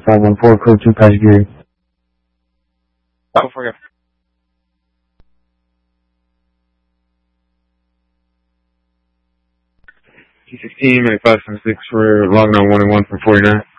514, code 2, passenger. Oh, for you. T16, 9576 for logging on 1 and 1 from 49.